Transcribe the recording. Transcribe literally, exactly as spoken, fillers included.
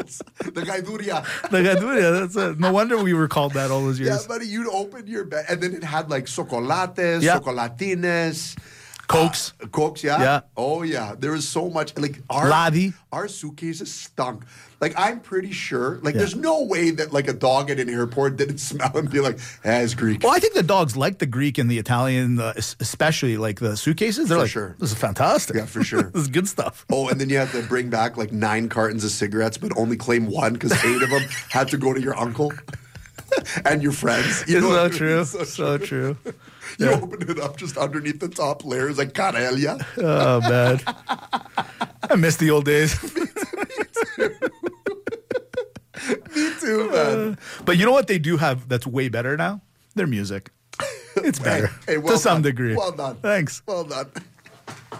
The gaiduria. The gaduria, that's it. No wonder we were called that all those Yeah, years. buddy, you'd open your bag, and then it had like chocolates, Yeah. chocolatines. Cokes. Uh, Cokes, yeah? Yeah. Oh, yeah. There was so much. Like, our, Ladi. our suitcases stunk. Like, I'm pretty sure, like, Yeah. there's no way that, like, a dog at an airport didn't smell and be like, eh, it's Greek. Well, I think the dogs like the Greek and the Italian, uh, es- especially like the suitcases. They're For like, sure. this is fantastic. Yeah, for sure. This is good stuff. Oh, and then you had to bring back, like, nine cartons of cigarettes, but only claim one because eight of them had to go to your uncle and your friends. You It's know what I so mean? true. It's So, true. You Yeah. open it up just underneath the top layers, like Karelia. Oh, man. I miss the old days. Me too, man. But you know what they do have that's way better now? Their music. It's better. Hey, well to some done. degree. Well done. Thanks. Well done.